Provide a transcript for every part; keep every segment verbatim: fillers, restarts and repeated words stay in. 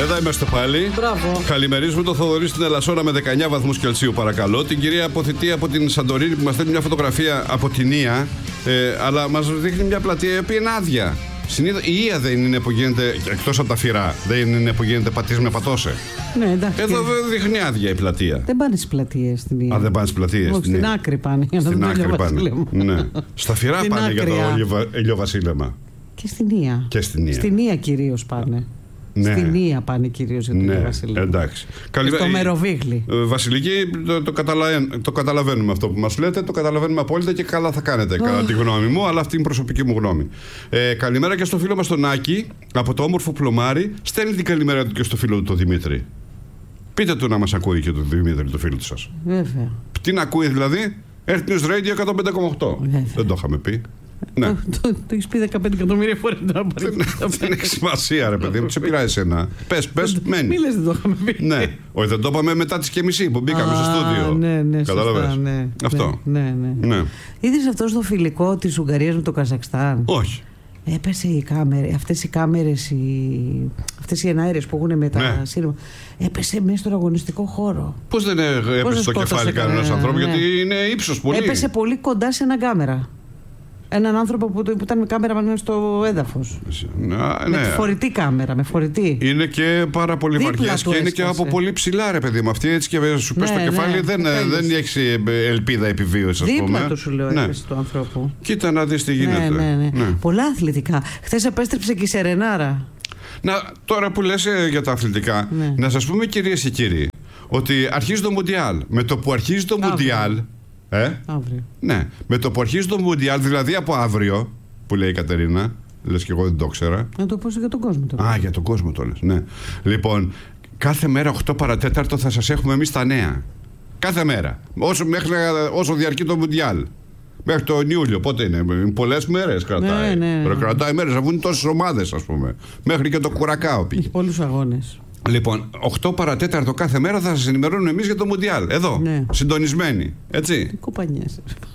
Εδώ είμαστε πάλι. Μπράβο. Καλημερίζουμε τον Θοδωρή στην Ελασσόνα με δεκαεννιά βαθμούς Κελσίου, παρακαλώ. Την κυρία Αποθητή από την Σαντορίνη που μας στέλνει μια φωτογραφία από την Ία, ε, αλλά μας δείχνει μια πλατεία η οποία είναι άδεια. Συνήθως η Ία δεν είναι που γίνεται, εκτός από τα φυρά, δεν είναι που γίνεται πατής με πατώσε. Ναι, εντάξει. Εδώ δεν δείχνει άδεια η πλατεία. Δεν πάνε στις πλατείες στην Ία. Α, δεν πάνε στις πλατείες. Όχι, στην άκρη πάνε. Για να στην δουν το άκρη πάνε. Ναι. Στα φυρά Στην πάνε άκρη, για το ηλιοβασίλεμα. Και στην Ία. Και στην Ία. Στην Ία κυρίως πάνε. Ναι. Στην Ία πάνε κυρίως για το ναι, Βασιλείο. Εντάξει. Στο Μεροβίγλι. Ε, Βασιλική, το, το, καταλαβαίνουμε, το καταλαβαίνουμε αυτό που μας λέτε, το καταλαβαίνουμε απόλυτα και καλά θα κάνετε, oh. κατά τη γνώμη μου, αλλά αυτή είναι η προσωπική μου γνώμη. Ε, καλημέρα και στο φίλο μας τον Άκη, από το όμορφο Πλωμάρι, στέλνει την καλημέρα του και στο φίλο του τον Δημήτρη. Πείτε του να μας ακούει και τον Δημήτρη, το φίλο του σας. Βέβαια. Τι να ακούει δηλαδή, Earth News Radio εκατόν πέντε κόμμα οκτώ. Δεν το είχαμε πει. Ναι. Το, το, το έχεις πει δεκαπέντε εκατομμύρια φορές. Δεν έχει σημασία, ρε παιδί μου, σε πειράζει εσένα. Πες, πες, μένει. Μη λες, δεν το είχαμε πει. Ναι, όχι, δεν το είπαμε μετά τις και μισή που μπήκαμε στο στούντιο. Ναι, ναι, κατάλαβες. Ναι, αυτό. Ναι, ναι. ναι. Είδες αυτό στο φιλικό της Ουγγαρίας με το Καζακστάν? Όχι. Έπεσε η κάμερα, αυτές οι κάμερες, οι... αυτές οι εναέρες που έχουν με τα ναι. σύρμα. Έπεσε μέσα στον αγωνιστικό χώρο. Πώς δεν έπεσε Πώς στο κεφάλι κανένας ναι, ανθρώπου, ναι. γιατί είναι ύψος πολύ. Έπεσε πολύ κοντά σε έναν κάμερα. Έναν άνθρωπο που, που ήταν με κάμερα μέσα στο έδαφος. Να, με ναι. τη φορητή κάμερα, με φορητή. Είναι και πάρα πολύ βαριές και είναι και από πολύ ψηλά, ρε παιδί μου. Αυτή έτσι και σου πες ναι, στο ναι, κεφάλι ναι, δεν, δεν έχει ελπίδα επιβίωσης, ας πούμε. Δίπλα του σου λέω ναι. έπεσε του ανθρώπου. Κοίτα να δεις τι γίνεται. Ναι, ναι, ναι. Ναι. Πολλά αθλητικά. Χθες επέστρεψε και η Σερενάρα. Να, τώρα που λες για τα αθλητικά, ναι. να σας πούμε κυρίες και κύριοι, ότι αρχίζει το Μουντιάλ. Με το που αρχίζει το Μουντιάλ. Ε? Αύριο. Ναι. Με το που αρχίζει το Μουντιάλ, δηλαδή από αύριο, που λέει η Κατερίνα, λες και εγώ δεν το ξέρα. Να το πω για τον κόσμο τώρα. Α, για τον κόσμο το λες, ναι. Λοιπόν, κάθε μέρα οκτώ παρά τέταρτο θα σας έχουμε εμείς τα νέα. Κάθε μέρα. Όσο, μέχρι, όσο διαρκεί το Μουντιάλ. Μέχρι τον Ιούλιο, πότε είναι, πολλές μέρες κρατάει. Ναι, ναι. Κρατάει μέρες, αφού είναι τόσες ομάδες, ας πούμε. Μέχρι και το Κουρακάο πήγε. Έχει πολλούς αγώνες. Λοιπόν, οκτώ παρά τέταρτο κάθε μέρα θα σας ενημερώνουμε εμείς για το Μουντιάλ. Εδώ, ναι. συντονισμένοι. Έτσι. Τι κοπανιές.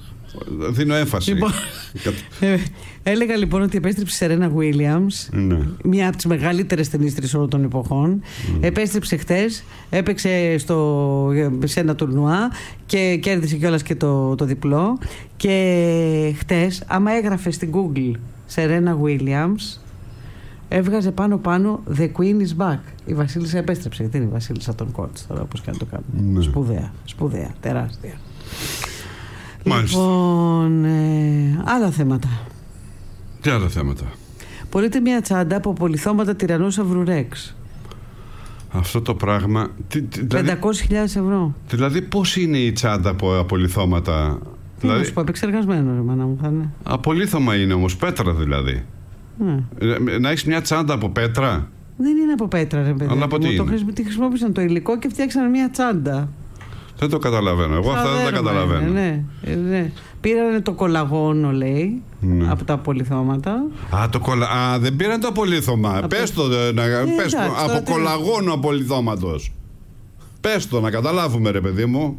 Δίνω έμφαση. Λοιπόν, ε, έλεγα λοιπόν ότι επέστρεψε η Σερένα Γουίλιαμς, ναι. μια από τις μεγαλύτερες ταινίστρες όλων των εποχών. Mm. Επέστρεψε χτες, έπαιξε στο, σε ένα τουρνουά και κέρδισε κιόλας και το, το διπλό. Και χτες, άμα έγραφε στην Google Σερένα Γουίλιαμς, έβγαζε πάνω πάνω The Queen is back. Η Βασίλισσα επέστρεψε. Γιατί είναι η Βασίλισσα των Κόρτς τώρα, όπως και να το κάνουμε. Mm. Σπουδαία, σπουδαία, τεράστια. Μάλιστα. Λοιπόν, ε, άλλα θέματα. Τι άλλα θέματα? Πωλείται μια τσάντα από απολιθώματα τυραννόσαυρου Ρεξ. Αυτό το πράγμα. Τι, τι, δηλαδή, πεντακόσιες χιλιάδες ευρώ. Δηλαδή, πώς είναι η τσάντα από απολιθώματα? Τι δηλαδή, να σου πω, επεξεργασμένο, ρε μάνα μου, θα είναι. Απολίθωμα είναι όμως, πέτρα δηλαδή. Ναι. Ε, να έχεις μια τσάντα από πέτρα. Δεν είναι από πέτρα, ρε παιδί. Αλλά από τι το χρησι... χρησιμοποίησαν το υλικό και φτιάξαν μια τσάντα. Δεν το καταλαβαίνω. Εγώ αυτά δεν τα καταλαβαίνω. Ναι, ναι. Πήρανε το κολαγόνο, λέει, ναι. από τα απολιθώματα. Α, το κολα... Α, δεν πήραν το απολιθώμα. Από... Πες το, να... ε, πες το. Από τότε... κολαγόνο απολιθώματος. Πες το, να καταλάβουμε, ρε παιδί μου.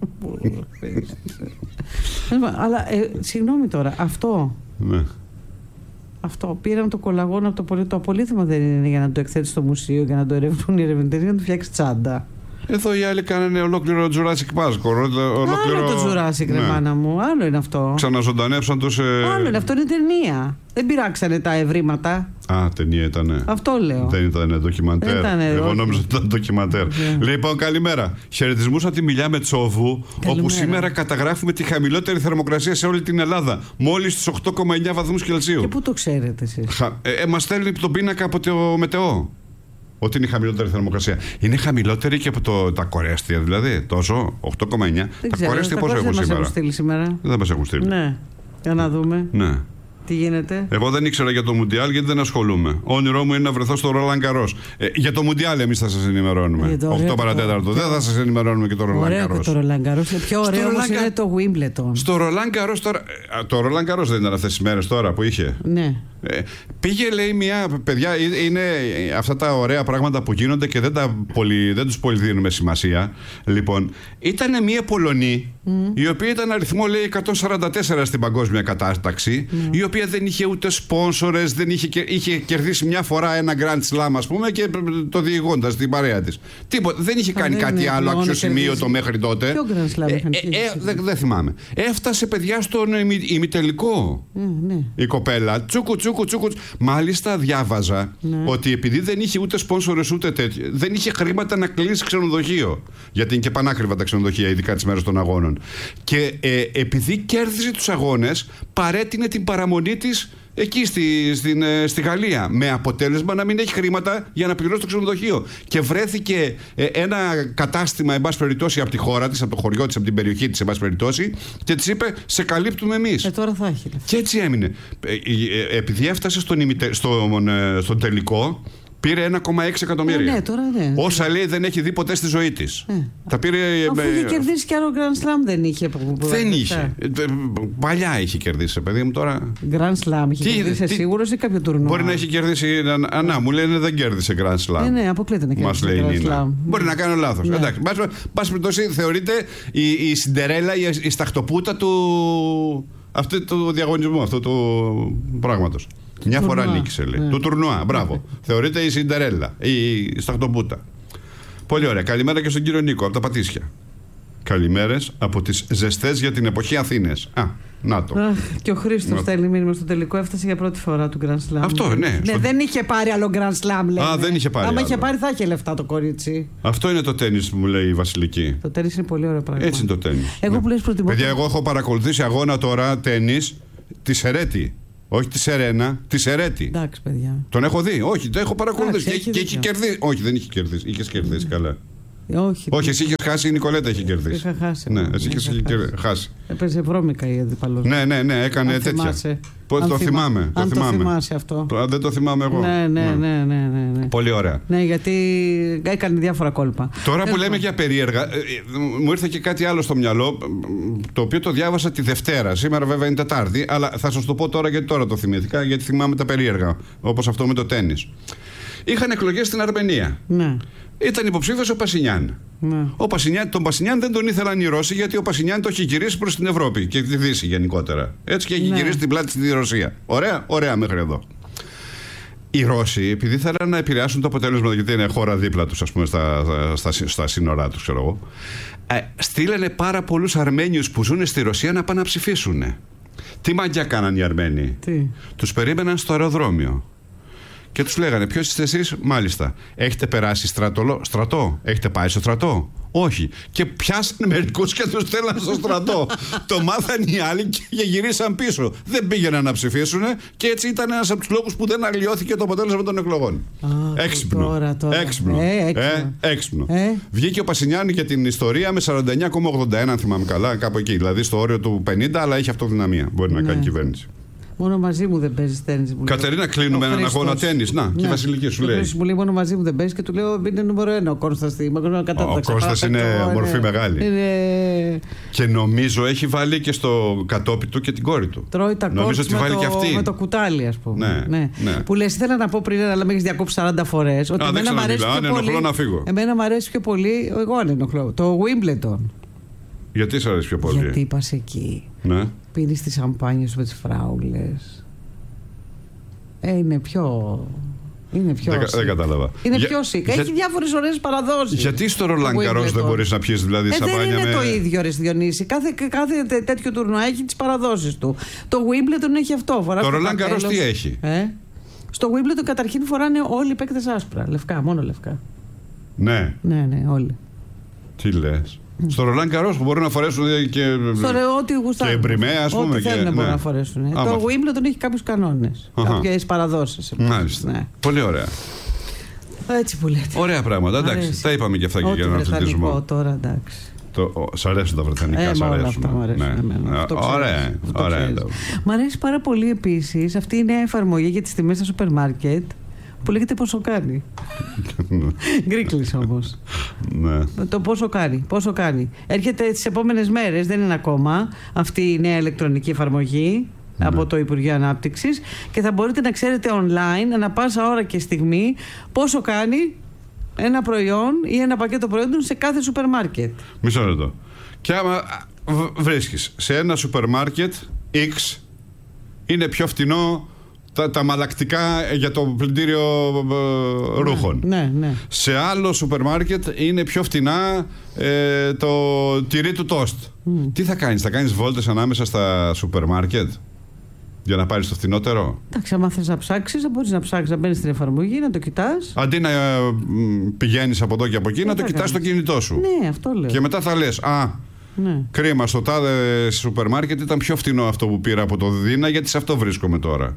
Αλλά, ε, συγγνώμη τώρα, αυτό... Ναι. Αυτό, πήραν το κολαγόνο από το, πολυ... το απολίθωμα δεν είναι για να το εκθέτει στο μουσείο, για να το ερευνούν οι ερευνητές, για να το φτιάξει τσάντα. Εδώ οι άλλοι κάνανε ολόκληρο Jurassic Park. Ολόκληρο... Άλλο το Jurassic, ναι. ρε μάνα μου. Άλλο είναι αυτό. Ξαναζωντανέψαν τους... Ε... Άλλο είναι αυτό, είναι ταινία. Δεν πειράξανε τα ευρήματα. Α, ταινία ήτανε. Αυτό λέω. Δεν ήταν ντοκιμαντέρ. Ήτανε, Εγώ όχι. νόμιζα ότι ήταν ντοκιμαντέρ. Yeah. Λοιπόν, καλημέρα. Χαιρετισμούς από τη Μιλιά Μετσόβου, καλημέρα. Όπου σήμερα καταγράφουμε τη χαμηλότερη θερμοκρασία σε όλη την Ελλάδα. Μόλις στους οκτώ κόμμα εννιά βαθμούς Κελσίου. Και πού το ξέρετε εσείς? Χα... Ε, ε, μας στέλνει τον πίνακα από το μετεό. Ότι είναι η χαμηλότερη θερμοκρασία. Είναι χαμηλότερη και από το, τα κορέστια, δηλαδή. Τόσο, οκτώ κόμμα εννιά. Δεν τα ξέρω, κορέστια τα πόσο έχουν σήμερα? Δεν μας έχουν σήμερα. Δεν μας έχουν στείλει. Ναι. Για να δούμε. Ναι. Τι γίνεται? Εγώ δεν ήξερα για το Μουντιάλ γιατί δεν ασχολούμαι. Όνειρό μου είναι να βρεθώ στο Ρολάν Γκαρός. Ε, για το Μουντιάλ εμείς θα σας ενημερώνουμε. οκτώ παρά τέταρτο. Δεν θα σας ενημερώνουμε και το Ρολάν Γκαρός. Ωραίο το Ρολάν Γκαρός. Πιο ωραίο όμως είναι το Wimbledon. Στο Ρολάν Γκαρός τώρα. Το Ρολάν Γκαρός δεν ήταν αυτές τις μέρες τώρα που είχε? Ναι. Ε, πήγε, λέει, μια. Παιδιά, είναι αυτά τα ωραία πράγματα που γίνονται και δεν, τα πολύ, δεν τους πολύ δίνουμε σημασία. Λοιπόν, ήταν μια Πολωνή, mm. η οποία ήταν αριθμό, λέει, εκατόν σαράντα τέσσερα στην παγκόσμια κατάταξη, mm. η οποία δεν είχε ούτε σπόνσορες, δεν είχε, είχε κερδίσει μια φορά ένα Grand Slam, ας πούμε, και το διηγώντας την παρέα της. Τίποτα. Δεν είχε κάνει δεν κάτι άλλο αξιοσημείωτο μέχρι τότε. Ποιο Grand Slam ε, ε, ε, Δεν δε θυμάμαι. Έφτασε, παιδιά, στον ημιτελικό mm, ναι. η κοπέλα. Τσούκου, τσούκου, τσούκου. Μάλιστα, διάβαζα ναι. ότι επειδή δεν είχε ούτε σπόνσορες ούτε τέτοιο, δεν είχε χρήματα να κλείσει ξενοδοχείο. Γιατί είναι και πανάκριβα τα ξενοδοχεία, ειδικά τις μέρες των αγώνων. Και ε, επειδή κέρδισε τους αγώνες, παρέτεινε την παραμονή της εκεί στη, στην, στη Γαλλία. Με αποτέλεσμα να μην έχει χρήματα για να πληρώσει το ξενοδοχείο. Και βρέθηκε ε, ένα κατάστημα, εν πάση περιπτώσει, από τη χώρα της, από το χωριό της, από την περιοχή της, εν πάση περιπτώσει, και της είπε: σε καλύπτουμε εμείς. Ε, τώρα θα έχει. Και έτσι έμεινε. Ε, ε, επειδή έφτασε στον, ημιτε, στον, ε, στον τελικό, πήρε ένα κόμμα έξι εκατομμύρια. Ε, ναι, τώρα ναι. Όσα, λέει, δεν έχει δει ποτέ στη ζωή της. Ε. Τα πήρε. Αφού είχε κερδίσει κι άλλο Grand Slam, δεν είχε. Δεν είχε. Παλιά είχε κερδίσει, παιδί μου, τώρα. Grand Slam είχε τι, κερδίσει, τι, σίγουρος, ή κάποιο τουρνουά. Μπορεί να έχει κερδίσει. Να, να μου λένε δεν κέρδισε Grand Slam. Ναι, ναι, αποκλείται να κερδίσει. Μας λέει η Νίνα. Μπορεί να κάνω λάθος. Ναι. Εντάξει. Πάση περιπτώσει, θεωρείται η, η Σιντερέλα, η, η σταχτοπούτα του. Αυτού του διαγωνισμού, αυτού του πράγματος. Μια φορά νίκησε, λέει. Ναι. Του τουρνουά, μπράβο. Ναι. Θεωρείται η Σιντερέλα, η σταχτοπούτα. Πολύ ωραία. Καλημέρα και στον κύριο Νίκο από τα Πατήσια. Καλημέρες από τις ζεστές για την εποχή Αθήνες. Α, να το. Αχ, και ο Χρήστος στέλνει μήνυμα στο τελικό, έφτασε για πρώτη φορά του Grand Slam. Αυτό, ναι. Ναι, στο... δεν είχε πάρει άλλο Grand Slam, λέει. Α, δεν είχε πάρει. Άμα άλλο. είχε πάρει, θα είχε λεφτά το κορίτσι. Αυτό είναι το τένις που μου λέει η Βασιλική. Το τένις είναι πολύ ωραίο πράγμα. Έτσι είναι το τένις. Εγώ ναι. που λες προτιμώ. Παιδιά, εγώ έχω παρακολουθήσει αγώνα τώρα τένις τη Σερέτη. Όχι τη Σερένα, τη Σερέτη. Εντάξει, παιδιά. Τον έχω δει. Όχι, το έχω παρακολουθήσει. Άξι, και έχει κερδίσει. Όχι, δεν είχε κερδίσει. Είχε κερδίσει mm. καλά. Όχι, Όχι, εσύ είχε χάσει, η Νικολέτα είχε κερδίσει. Είχα χάσει. Ναι, εσύ είχε χάσει. Έπαιζε βρώμικα η αντιπαλός. Ναι, ναι, ναι, έκανε αν τέτοια. Θυμάσαι. Πώς το θυμά... θυμάμαι. Αν το, θυμάμαι. το θυμάσαι αυτό. Το, δεν το θυμάμαι εγώ. Ναι, ναι, ναι, ναι, ναι, ναι. Πολύ ωραία. Ναι, γιατί έκανε διάφορα κόλπα. Τώρα που λέμε για περίεργα, μου ήρθε και κάτι άλλο στο μυαλό, το οποίο το διάβασα τη Δευτέρα. Σήμερα βέβαια είναι Τετάρτη, αλλά θα σας το πω τώρα γιατί τώρα το θυμήθηκα, γιατί θυμάμαι τα περίεργα. Όπως αυτό με το τένις. Είχαν εκλογές στην Αρμενία. Ναι. Ήταν υποψήφιος ο Πασινιάν. Ναι. Ο Πασινιάν, τον Πασινιάν δεν τον ήθελαν οι Ρώσοι, γιατί ο Πασινιάν το έχει γυρίσει προς την Ευρώπη και τη Δύση γενικότερα. Έτσι και έχει ναι. γυρίσει την πλάτη στη Ρωσία. Ωραία, ωραία μέχρι εδώ. Οι Ρώσοι, επειδή θέλαν να επηρεάσουν το αποτέλεσμα, γιατί είναι χώρα δίπλα τους, ας πούμε, στα, στα, στα, στα σύνορά τους, ξέρω εγώ, ε, στείλανε πάρα πολλούς Αρμένιους που ζουν στη Ρωσία να πάνε να ψηφίσουν. Τι μαγιά κάναν οι Αρμένοι? Τι? Τους περίμεναν στο αεροδρόμιο. Και τους λέγανε: ποιος είστε εσείς? Μάλιστα. Έχετε περάσει στρατολο... στρατό? Έχετε πάει στο στρατό? Όχι. Και πιάσανε μερικούς και τους στέλναν στο στρατό. Το μάθαν οι άλλοι και γυρίσαν πίσω. Δεν πήγαιναν να ψηφίσουν και έτσι ήταν ένας από τους λόγους που δεν αλλοιώθηκε το αποτέλεσμα των εκλογών. Α, έξυπνο. Τώρα, τώρα. Έξυπνο. Ε, έξυπνο. Ε, έξυπνο. Ε. Βγήκε ο Πασινιάν για την ιστορία με σαράντα εννιά κόμμα ογδόντα ένα, αν θυμάμαι καλά, κάπου εκεί. Δηλαδή στο όριο του πενήντα, αλλά έχει αυτοδυναμία. Μπορεί να ναι. κάνει κυβέρνηση. Μόνο μαζί μου δεν παίζει τέννις. Κατερίνα, κλείνουμε έναν αγώνα τέννις. Να, ναι. Και η Βασιλική σου λέει. Μου λέει: μόνο μαζί μου δεν παίζει και του λέω: είναι νούμερο ένα ο Κώστας. Ο Κώστας είναι μορφή μεγάλη. Είναι... Και νομίζω έχει βάλει και στο κατόπι του και την κόρη του. Τρώει τα νομίζω ότι βάλει το, και αυτή. Με το κουτάλι, ας πούμε. Ναι, ναι. Ναι. Που λες, ήθελα να πω πριν, αλλά με έχεις διακόψει σαράντα φορές. Ότι Α, εμένα μου αρέσει πιο πολύ. Να φύγω. Εμένα μου αρέσει πιο πολύ. Εγώ αν ενοχλώ. Το Wimbledon. Γιατί σ' αρέσει πιο πολύ? Γιατί πας εκεί. Ναι. Πίνεις τις σαμπάνιες με τις φράουλες. Ε, είναι πιο. Είναι πιο. Δεν, δεν κατάλαβα. Είναι για, πιο σίκα. Για... Έχει διάφορες ωραίες παραδόσεις. Γιατί στο Ρολάν Γκαρός δεν μπορείς να πιεις δηλαδή ε, σαμπάνια? Δεν είναι με... το ίδιο, ρε Διονύση. Κάθε, κάθε τέτοιο τουρνουά έχει τις παραδόσεις του. Το Wimbledon έχει αυτό. Φορά το Ρολάν Γκαρός τι έχει? Ε? Στο Wimbledon καταρχήν φοράνε όλοι οι παίκτες άσπρα. Λευκά, μόνο λευκά. Ναι. Ναι, ναι, όλοι. Τι λες? Στο Ρολάν Γκαρός που μπορούν να φορέσουν και. Στο ρε, ό,τι γουστάρουν. Και μπριμέ, ας πούμε. Ό,τι θέλουν να ναι. μπορούν να φορέσουν. Α, το Wimbledon έχει κάποιους κανόνες. Κάποιες παραδόσεις. Μάλιστα. Ναι. Πολύ ωραία. Έτσι που λέτε. Ωραία πράγματα. Εντάξει. Αρέσει. Τα είπαμε και αυτά και για έναν αθλητισμό. Τώρα εντάξει. Το, σ' αρέσουν τα βρετανικά, ε, σ' αρέσουν. Αυτά μου αρέσουν ναι. εμένα. Αυτό ωραία. Αυτό ωραία. Μ' αρέσει πάρα πολύ επίσης αυτή η νέα εφαρμογή για τις τιμές στα σούπερ μάρκετ που λέγεται πόσο κάνει. Γκρίκλης όμως. Ναι. Το πόσο κάνει, πόσο κάνει. Έρχεται τις επόμενες μέρες, δεν είναι ακόμα αυτή η νέα ηλεκτρονική εφαρμογή. ναι. από το Υπουργείο Ανάπτυξης και θα μπορείτε να ξέρετε online ανά πάσα ώρα και στιγμή πόσο κάνει ένα προϊόν ή ένα πακέτο προϊόντων σε κάθε σούπερ μάρκετ. Μισό λεπτό. Και άμα βρίσκεις σε ένα σούπερ μάρκετ X είναι πιο φτηνό τα, τα μαλακτικά για το πλυντήριο ε, ρούχων. Ναι, ναι. Σε άλλο σούπερ μάρκετ είναι πιο φτηνά ε, το τυρί του τόστ. Mm. Τι θα κάνεις, θα κάνεις βόλτες ανάμεσα στα σούπερ μάρκετ για να πάρεις το φτηνότερο? Εντάξει, άμα θες να ψάξεις, θα μπορείς να ψάξεις, να μπαίνεις στην εφαρμογή, να το κοιτάς. Αντί να ε, πηγαίνεις από εδώ και από εκεί, να το κοιτάς στο κινητό σου. Ναι, αυτό λέω. Και μετά θα λες, α, ναι. κρίμα, στο τάδε σούπερ μάρκετ ήταν πιο φτηνό αυτό που πήρα από το Δίνα, γιατί σε αυτό βρίσκομαι τώρα.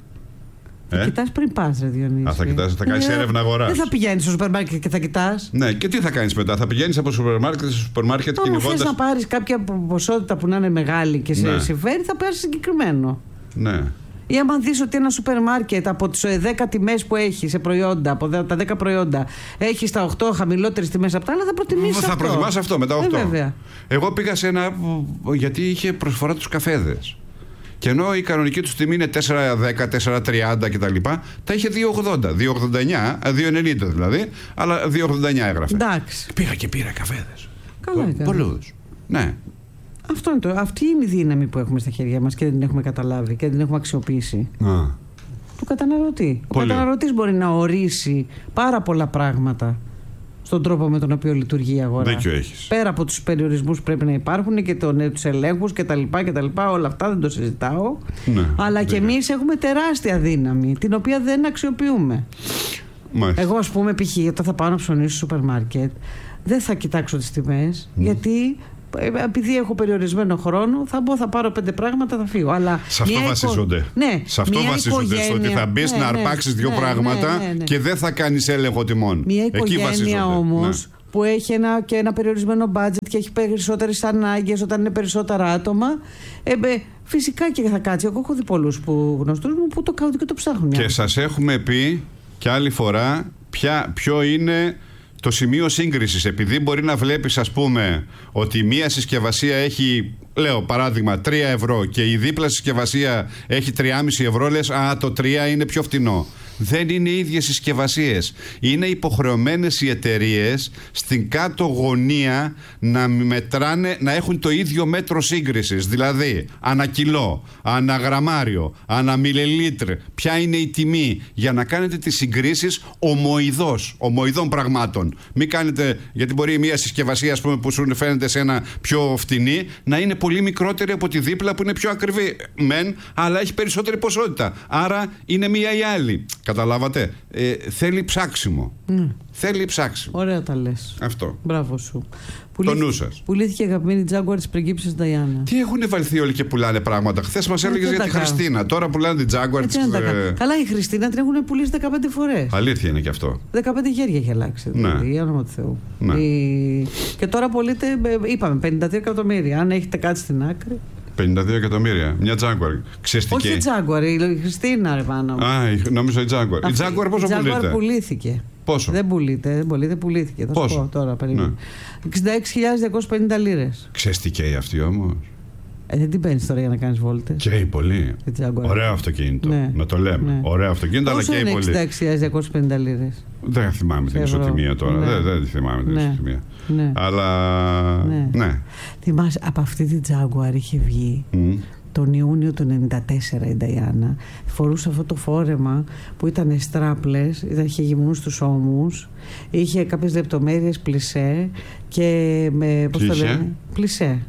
Θα ε? κοιτάς πριν πας, ρε Διονύση. Α, θα κοιτάς, θα κάνεις ε, έρευνα αγοράς. Δεν θα πηγαίνεις στο σούπερ μάρκετ και θα κοιτάς. Ναι, και τι θα κάνεις μετά, θα πηγαίνεις από σούπερ μάρκετ σε σούπερ μάρκετ κυνηγώντας. Αν θες να πάρεις κάποια ποσότητα που να είναι μεγάλη και σε ναι. συμφέρει, θα πάρεις συγκεκριμένο. Ναι. Ή άμα δεις ότι ένα σούπερ μάρκετ από τις δέκα τιμές που έχει σε προϊόντα, από τα δέκα προϊόντα, έχει στα οκτώ χαμηλότερες τιμές από τα άλλα, θα προτιμήσεις αυτό. Θα προτιμάς αυτό με τα οκτώ. Ε, βέβαια. Εγώ πήγα σε ένα, γιατί είχε προσφορά τους καφέδες. Και ενώ η κανονική του τιμή είναι τέσσερα δέκα, τέσσερα τριάντα κτλ., τα είχε δύο ογδόντα, δύο ογδόντα εννιά, δύο ενενήντα δηλαδή, αλλά δύο ογδόντα εννιά έγραφε. Εντάξει. Πήγα και πήρα καφέδες. Καλά, πολλούς. Ναι. Αυτό είναι το, αυτή είναι η δύναμη που έχουμε στα χέρια μας και δεν την έχουμε καταλάβει και δεν την έχουμε αξιοποιήσει. Α. Του καταναλωτή. Πολύ. Ο καταναλωτής μπορεί να ορίσει πάρα πολλά πράγματα στον τρόπο με τον οποίο λειτουργεί η αγορά. Δίκιο έχεις. Πέρα από τους περιορισμούς που πρέπει να υπάρχουν και τους ελέγχους και τα λοιπά και τα λοιπά, όλα αυτά δεν το συζητάω. Ναι, αλλά και εμείς έχουμε τεράστια δύναμη, την οποία δεν αξιοποιούμε. Μάλιστα. Εγώ, ας πούμε, π.χ. όταν θα πάω να ψωνίσω στο σούπερ μάρκετ, δεν θα κοιτάξω τις τιμές, mm. γιατί επειδή έχω περιορισμένο χρόνο, θα μπω, θα πάρω πέντε πράγματα, θα φύγω. Αλλά σε αυτό βασίζονται. Οικο... Ναι, σε αυτό βασίζονται. Στο ότι θα μπει ναι, να ναι, αρπάξεις δύο ναι, πράγματα ναι, ναι, ναι. και δεν θα κάνεις έλεγχο τιμών. Μια οικογένεια όμως ναι. που έχει ένα, και ένα περιορισμένο budget και έχει περισσότερες ανάγκες όταν είναι περισσότερα άτομα. Ε, ε, φυσικά και θα κάτσει. Εγώ έχω δει πολλούς που, γνωστούς μου που το κάνουν και το ψάχνουν. Και σας έχουμε πει και άλλη φορά ποια, ποιο είναι το σημείο σύγκρισης, επειδή μπορεί να βλέπεις, ας πούμε, ότι μία συσκευασία έχει, λέω παράδειγμα, τρία ευρώ και η δίπλα συσκευασία έχει τρία κόμμα πέντε ευρώ, λες, α, το τρία είναι πιο φτηνό. Δεν είναι οι ίδιες συσκευασίες. Είναι υποχρεωμένες οι εταιρείες στην κάτω γωνία να μετράνε, να έχουν το ίδιο μέτρο σύγκρισης. Δηλαδή, ανά κιλό, ανά γραμμάριο, ανά μιλιλίτρ, ποια είναι η τιμή, για να κάνετε τις συγκρίσεις ομοειδώς, ομοειδών πραγμάτων. Μην κάνετε, γιατί μπορεί μια συσκευασία, ας πούμε, που σου φαίνεται σε ένα πιο φτηνή, να είναι πολύ μικρότερη από τη δίπλα που είναι πιο ακριβή. Μεν, αλλά έχει περισσότερη ποσότητα. Άρα είναι μία ή άλλη. Καταλάβατε. Ε, θέλει ψάξιμο. Mm. Θέλει ψάξιμο. Ωραία τα λες. Αυτό. Μπράβο σου. Το νου σας. Πουλήθηκε η αγαπημένη Jaguar της πριγκίπισσας Νταϊάννα. Τι έχουν βαλθεί όλοι και πουλάνε πράγματα. Χθες μας έλεγες για τη Χριστίνα. Τώρα πουλάνε την Jaguar της. Ε... Καλά, η Χριστίνα την έχουν πουλήσει δεκαπέντε φορές. Αλήθεια είναι και αυτό. δεκαπέντε χέρια έχει αλλάξει. Δηλαδή, ναι. Για όνομα του Θεού. Ναι. Η... Και τώρα πωλείται, είπαμε, πενήντα δύο εκατομμύρια. Αν έχετε κάτι στην άκρη. πενήντα δύο εκατομμύρια. Μια Jaguar. Ξεστική. Όχι η Jaguar, η Χριστίνα, ρε πάνω. Α, νόμιζα η Jaguar. Η Jaguar πόσο πουλείται? Η Jaguar πουλήθηκε. Πόσο? Δεν πουλείται, δεν πουλείται, πουλήθηκε. Θα πόσο? Σου πω τώρα, περίμενε. Ναι. εξήντα έξι χιλιάδες διακόσιες πενήντα λίρες. Ξεστική αυτή όμως. Ε, δεν την παίρνεις τώρα για να κάνεις βόλτες. Καίει πολύ. Ωραίο αυτοκίνητο. Ναι. Να το λέμε. Ναι. Ωραίο αυτοκίνητο, αλλά καίει πολύ. εξήντα έξι χιλιάδες διακόσιες πενήντα λίρες. Δεν θυμάμαι την ισοτιμία τώρα. Ναι. Δεν, δεν θυμάμαι την ναι. ισοτιμία. Ναι. Αλλά. Ναι. ναι. Θυμάσαι, από αυτή την Jaguar είχε βγει. Mm. Τον Ιούνιο του ενενήντα τέσσερα η Νταϊάννα. Φορούσε αυτό το φόρεμα που ήταν στράπλες, είχε γυμνούς στους ώμους, είχε κάποιες λεπτομέρειες πλισέ και με, πώς το λένε, πλισέ.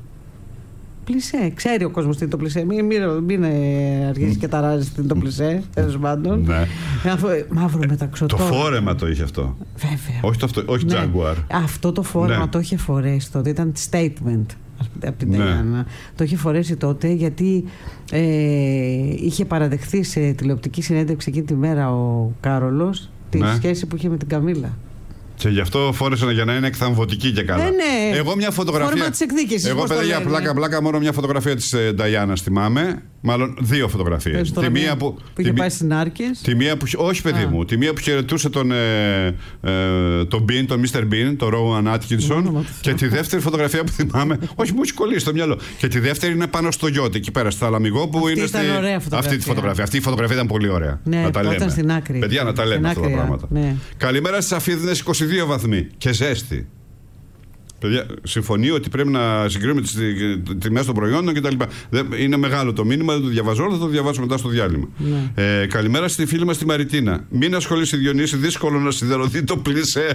Πλισέ. Ξέρει ο κόσμος τι είναι το πλισέ. Μην, μην, μην αρχίσει και ταράζει τι είναι το πλισέ, τέλος πάντων. Ναι. Μαύρο μεταξωτό. Το φόρεμα το είχε αυτό. Βέβαια. Όχι, το, αυτό, όχι ναι. Jaguar. Αυτό το φόρεμα ναι. το είχε φορέσει τότε. Ήταν statement από την Νταϊάννα. Ναι. Το είχε φορέσει τότε γιατί ε, είχε παραδεχθεί σε τηλεοπτική συνέντευξη εκείνη τη μέρα ο Κάρολος τη ναι. σχέση που είχε με την Καμίλα. Και γι' αυτό φόρεσε για να είναι εκθαμβωτική και καλά. Ναι, ναι. Εγώ μια φωτογραφία. Φόρμα της εκδίκησης. Εγώ, παιδιά, πλάκα, πλάκα, μόνο μια φωτογραφία της Νταϊάννας θυμάμαι. Μάλλον δύο φωτογραφίες. Τη μία που, που είχε πάει στην Άρκες. Τη μία που, όχι, παιδί Α. μου. Τη μία που χαιρετούσε τον, ε, ε, τον Bean, τον μίστερ Bean, τον Rowan Atkinson. Και τη δεύτερη φωτογραφία που θυμάμαι. Όχι, μου έχει κολλήσει στο μυαλό. Και τη δεύτερη είναι πάνω στο γιότ, εκεί πέρα στο Θαλαμιγό που αυτή είναι. Ήταν στη... ωραία φωτογραφία. Αυτή τη φωτογραφία. Αυτή η φωτογραφία ήταν πολύ ωραία. Ναι, να τα λέμε. Ήταν στην άκρη. Παιδιά, να τα λέμε αυτά τα πράγματα. Ναι. Καλημέρα στις Αφίδινες, είκοσι δύο βαθμοί και ζέστη. Παιδιά, συμφωνεί ότι πρέπει να συγκρίνουμε τις τιμές των προϊόντων κτλ. Είναι μεγάλο το μήνυμα, δεν το διαβάζω όλο, θα το διαβάσω μετά στο διάλειμμα. Ναι. Ε, καλημέρα στη φίλη μας τη Μαριτίνα. Μην ασχολείσαι, Διονύση, δύσκολο να σιδερωθεί το πλισέ.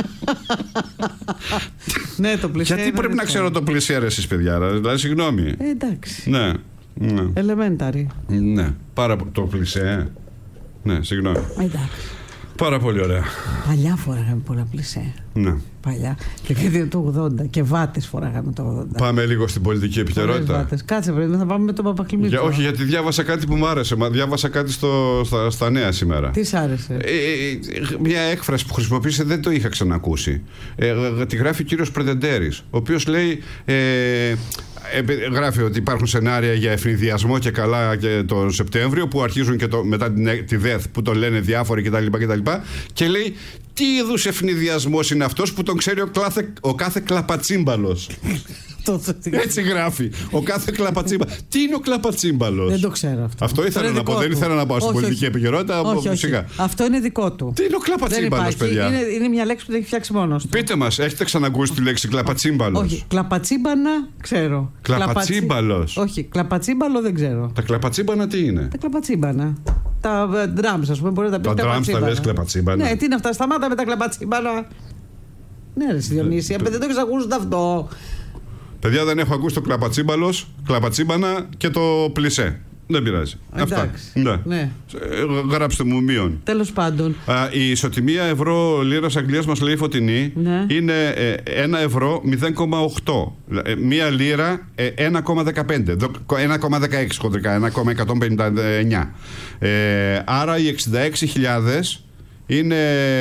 Ναι, το πλισέ. Γιατί πρέπει να ξέρω το πλισέ, ρε, εσείς, παιδιά, δηλαδή, συγγνώμη. Ε, εντάξει. Ναι. Ναι. Elementary. Ναι, πάρα το πλισέ. Ναι, συγγνώμη. Εντάξει. Πάρα πολύ ωραία. Παλιά φοράγαμε πολλά πλισέ. Ναι. Παλιά. Δεκαετία του ογδόντα. Και βάτες φοράγαμε το ογδόντα. Πάμε λίγο στην πολιτική επικαιρότητα. Κάτσε, πρέπει να πάμε με τον Παπαχλημίτρη. Για, όχι, γιατί διάβασα κάτι που μου άρεσε. Μα διάβασα κάτι στο, στα, στα νέα σήμερα. Τι σ' άρεσε? Ε, ε, μια έκφραση που χρησιμοποίησε δεν το είχα ξανακούσει. Ε, τη γράφει ο κύριος Πρετεντέρης, ο οποίος λέει. Ε, Γράφει ότι υπάρχουν σενάρια για ευνηδιασμό και καλά και τον Σεπτέμβριο που αρχίζουν και το, μετά την, τη ΔΕΘ που τον λένε διάφοροι κτλ. Και, και λέει τι είδους ευνηδιασμός είναι αυτός που τον ξέρει ο, κλάθε, ο κάθε κλαπατσίμπαλος. Έτσι γράφει. Ο κάθε κλαπατσίμπαλος. Τι είναι ο κλαπατσίμπαλος? Δεν το ξέρω αυτό. Αυτό ήθελα να πω. Δεν ήθελα να πάω στην πολιτική επικαιρότητα. Όχι, όχι. Αυτό είναι δικό του. Τι είναι ο κλαπατσίμπαλος, παιδιά? Είναι, είναι μια λέξη που το έχει φτιάξει μόνος του. Πείτε μας, έχετε ξανακούσει τη λέξη κλαπατσίμπαλος? Όχι. Κλαπατσίμπανα ξέρω. Κλαπατσίμπαλος. Όχι. Κλαπατσίμπαλο δεν ξέρω. Τα κλαπατσίμπανα τι είναι? Τα κλαπατσίμπανα. Τα drums, ας πούμε, μπορεί να τα πει. Τα drums τα λες κλαπατσίμπανα. Ναι, τι είναι αυτά, σταμάτα με τα κλαπατσίμπανα. Ναι, ρε Διονύση, δεν το έχεις ακούσει αυτό. Παιδιά, δεν έχω ακούσει το κλαπατσίμπαλος, κλαπατσίμπανα και το πλισέ. Δεν πειράζει. Αυτά. Ναι. Ναι. Γράψτε μου μείον. Τέλος πάντων. Α, η ισοτιμία ευρώ λίρας Αγγλίας μας λέει Φωτεινή, ναι, είναι ε, ένα ευρώ μηδέν κόμμα οκτώ. Ε, μία λίρα ε, ένα κόμμα δεκαπέντε. ένα κόμμα δεκαέξι χοντρικά. ένα κόμμα εκατόν πενήντα εννιά. Ε, άρα οι εξήντα έξι χιλιάδες είναι,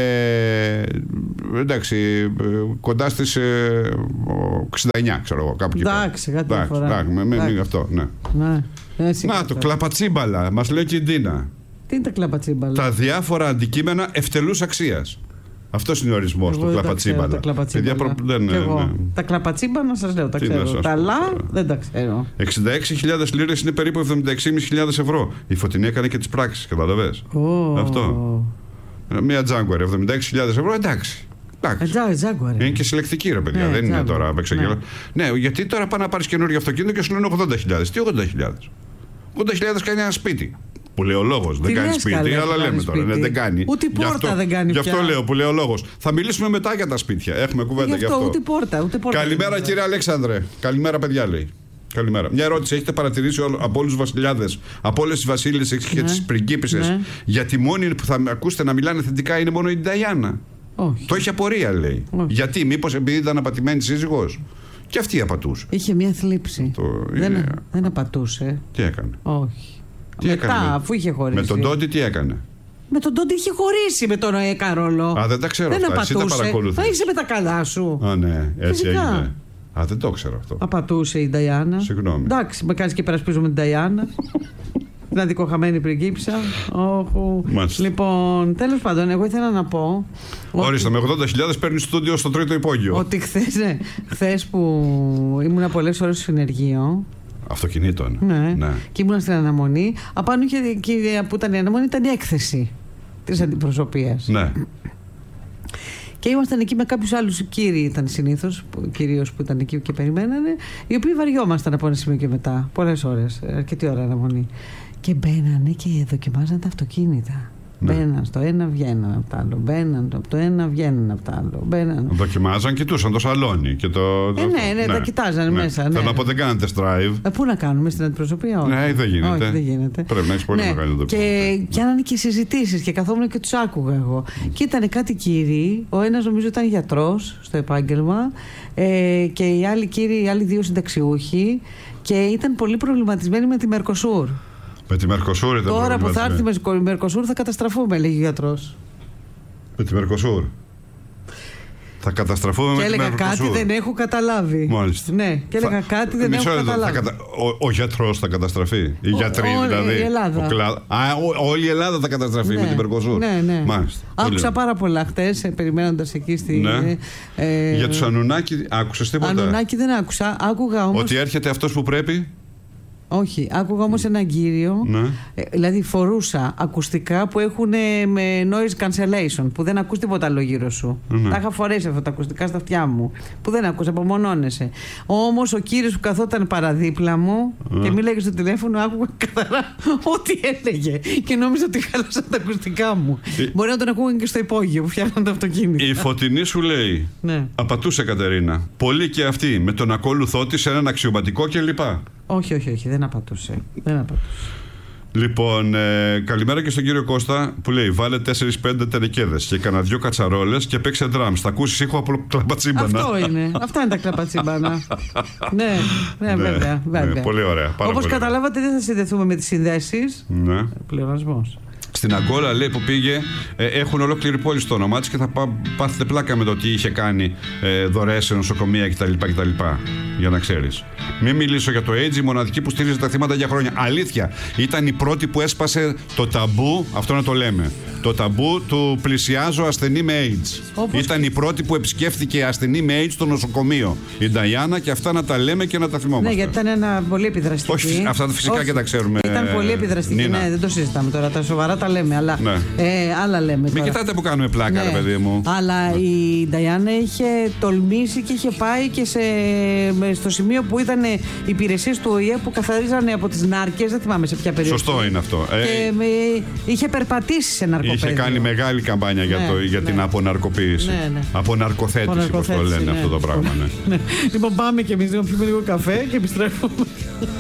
εντάξει, κοντά στις εξήντα εννιά, ξέρω εγώ, κάπου εκεί. Εντάξει, κάτι φορά. Αυτό, ναι. Ναι. Να το, κλαπατσίμπαλα, μας λέει και η Ντίνα. Τι είναι τα κλαπατσίμπαλα? Τα διάφορα αντικείμενα ευτελούς αξίας. Αυτός είναι ο ορισμός του κλαπατσίμπαλα. Τα κλαπατσίμπαλα. Προ... Δεν, ναι, ναι. Τα κλαπατσίμπαλα σας λέω, τα τι ξέρω. Τα λα δεν τα ξέρω. εξήντα έξι χιλιάδες λίρες είναι περίπου εβδομήντα έξι χιλιάδες ευρώ. Η Φωτεινή έκανε και τις πράξεις, καταλαβες. Oh. Αυτό. Μια Jaguar, εβδομήντα έξι χιλιάδες ευρώ, εντάξει. Jaguar. Είναι και συλλεκτική, ρε παιδιά. Ναι, δεν είναι τώρα απεξαγγελία. Ναι. ναι, γιατί τώρα πάνε να πάρεις καινούργιο αυτοκίνητο και σου λένε ογδόντα χιλιάδες. Τι ογδόντα χιλιάδες? ογδόντα χιλιάδες κάνει ένα σπίτι. Που λέει ο λόγος. Δεν κάνει σπίτι, καλέ, αλλά λέμε σπίτι. Τώρα. Ναι, δεν κάνει. Ούτε πόρτα αυτό, δεν κάνει. Γι' αυτό πια λέω που λέει ο λόγος. Θα μιλήσουμε μετά για τα σπίτια. Έχουμε κουβέντα γι' αυτό. Ούτε πόρτα, ούτε πόρτα. Καλημέρα, κύριε Αλέξανδρε. Καλημέρα, παιδιά, λέει. Καλημέρα. Μια ερώτηση. Έχετε παρατηρήσει από όλους τους βασιλιάδες, από όλες τις βασίλισσες και ναι, τις πριγκίπισσες, ναι, γιατί μόνοι που θα ακούσετε να μιλάνε θετικά είναι μόνο η Νταϊάννα? Όχι. Το έχει απορία, λέει. Όχι. Γιατί, μήπως επειδή ήταν απατημένη σύζυγος? Και αυτή απατούσε. Είχε μια θλίψη. Το... Δεν, είναι... δεν απατούσε. Τι έκανε? Όχι. Τι Μετά, έκανε, αφού είχε χωρίσει. Με τον Τόντι τι έκανε? Με τον Τόντι είχε χωρίσει με τον ε, Καρόλο. Α, δεν τα ξέρω δεν αυτά. Εσύ τα παρακολουθείς. Θα είσαι με τα καλά σου. Α, ναι, έτσι φυσικά έγινε. Α, δεν το ξέρω αυτό. Απατούσε η Νταϊάννα. Συγγνώμη. Εντάξει, με κάνεις και περασπίζουμε την Νταϊάννα. Την αδικοχαμένη πριγκίπισσα. Oh, λοιπόν, τέλος πάντων, εγώ ήθελα να πω. Ορίστε, με ογδόντα χιλιάδες παίρνει στούντιο στο τρίτο υπόγειο. Ότι χθες, ναι, χθες που ήμουνα πολλές ώρες στο συνεργείο. Αυτοκινήτων. Ναι. ναι. Και ήμουνα στην αναμονή. Απάνω είχε, και που ήταν η αναμονή, ήταν η έκθεση της αντιπροσωπείας. Ναι. Και ήμασταν εκεί με κάποιους άλλους κύριοι, ήταν συνήθως, κυρίως που ήταν εκεί και περιμένανε, οι οποίοι βαριόμασταν από ένα σημείο και μετά. Πολλές ώρες, αρκετή ώρα αναμονή. Και μπαίνανε και δοκιμάζαν τα αυτοκίνητα. Ναι. Μπαίναν στο ένα, βγαίναν από το άλλο. Μπαίναν από το ένα, βγαίναν από το άλλο. Μπαίναν... Δοκιμάζαν, κοιτούσαν το σαλόνι. Και το... Ε, ναι, ναι, ναι, τα κοιτάζαν ναι. μέσα. Ναι. Θέλω να πω, δεν κάνετε drive. Ε, πού να κάνουμε στην αντιπροσωπεία, όχι. Ναι, δεν γίνεται. Όχι, δεν γίνεται. Πρέπει να έχει πολύ ναι. μεγάλη δουλειά. Και κάνανε και συζητήσεις και καθόμουν και τους άκουγα εγώ. Mm. Και ήταν κάτι κύριοι. Ο ένας νομίζω ήταν γιατρός στο επάγγελμα. Ε, και οι άλλοι κύριοι, οι άλλοι δύο συνταξιούχοι. Και ήταν πολύ προβληματισμένοι με τη Μερκοσούρ. Με τη Μερκοσούρ ήταν. Τώρα που θα έρθει η Μερκοσούρ θα καταστραφούμε, λέγει ο γιατρός. Με τη Μερκοσούρ. Θα καταστραφούμε και με έλεγα την κάτι δεν έχω καταλάβει. Μάλιστα. Ναι, και έλεγα θα... κάτι δεν Μισό έχω εδώ, καταλάβει. κατα... Ο, ο γιατρός θα καταστραφεί. Οι γιατροί ο, δηλαδή. Η Ελλάδα. Ο κλα... Α, ό, όλη η Ελλάδα θα καταστραφεί ναι, με την Περκοσούρ. Ναι, ναι. Μάλιστα. Άκουσα Όλοι. πάρα πολλά χτες, περιμένοντας εκεί στη. Ναι. Ε, Για τους Ανουνάκη, άκουσες τίποτα? Ανουνάκη δεν άκουσα. Άκουγα όμως. Ότι έρχεται αυτός που πρέπει. Όχι, άκουγα όμως έναν κύριο, ναι. ε, δηλαδή φορούσα ακουστικά που έχουν με noise cancellation, που δεν ακούς τίποτα άλλο γύρω σου. Ναι. Τα είχα φορέσει αυτά τα ακουστικά στα αυτιά μου, που δεν ακούς, απομονώνεσαι. Όμως ο κύριος που καθόταν παραδίπλα μου ναι. και μίλαγε στο τηλέφωνο, άκουγα καθαρά ό,τι έλεγε και νόμιζα ότι χάλασαν τα ακουστικά μου. Ε... Μπορεί να τον ακούγαν και στο υπόγειο που φτιάχναν το αυτοκίνητο. Η Φωτεινή σου λέει, ναι. απατούσε Κατερίνα, πολύ και αυτή με τον ακόλουθό της, έναν αξιωματικό κλπ. Όχι, όχι, όχι, δεν απατούσε. Δεν απατούσε. Λοιπόν, ε, καλημέρα και στον κύριο Κώστα που λέει: βάλε τέσσερις πέντε τενεκέδες και κανένα δυο κατσαρόλες και παίξε ντραμ. Θα ακούσει ήχο από κλαπατσίμπανα. Αυτό είναι. Αυτά είναι τα κλαπατσίμπανα. ναι, ναι, βέβαια. βέβαια. Ναι, πολύ ωραία. Όπως καταλάβατε, δεν θα συνδεθούμε με τις συνδέσεις. Ναι. Πλεονασμός. Στην Αγκόλα λέει που πήγε, ε, έχουν ολόκληρη πόλη στο όνομά της και θα πά, πάθετε πλάκα με το τι είχε κάνει ε, δωρεές σε νοσοκομεία κτλ, κτλ. Για να ξέρεις. Μην μιλήσω για το AIDS, η μοναδική που στήριζε τα θύματα για χρόνια. Αλήθεια, ήταν η πρώτη που έσπασε το ταμπού, αυτό να το λέμε. Το ταμπού του πλησιάζω ασθενή με AIDS. Όπως ήταν και... η πρώτη που επισκέφθηκε ασθενή με AIDS στο νοσοκομείο. Η Νταϊάννα, και αυτά να τα λέμε και να τα θυμόμαστε. Ναι, γιατί ήταν ένα πολύ επιδραστική. Όχι, αυτά φυσικά Όχι. και τα ξέρουμε. Ήταν πολύ επιδραστική. Ναι, δεν το συζητάμε τώρα. Τα σοβαρά τα λέμε, αλλά ναι. ε, άλλα λέμε. Μην κοιτάτε που κάνουμε πλάκα, ναι. ρε παιδί μου. Αλλά ναι. η Νταϊάννα είχε τολμήσει και είχε πάει και σε, στο σημείο που ήταν οι υπηρεσίες του Ο Η Ε που καθαρίζανε από τις νάρκες. Δεν θυμάμαι σε ποια περιοχή. Σωστό είναι αυτό. Και ε, είχε περπατήσει σε ναρκοπαίδιο. Είχε κάνει μεγάλη καμπάνια για, ναι, το, για ναι. την αποναρκοποίηση. Ναι, ναι. Αποναρκοθέτηση, όπως το λένε ναι. αυτό το πράγμα. Ναι. ναι. Λοιπόν, πάμε και εμείς να πιούμε λίγο καφέ και επιστρέφουμε.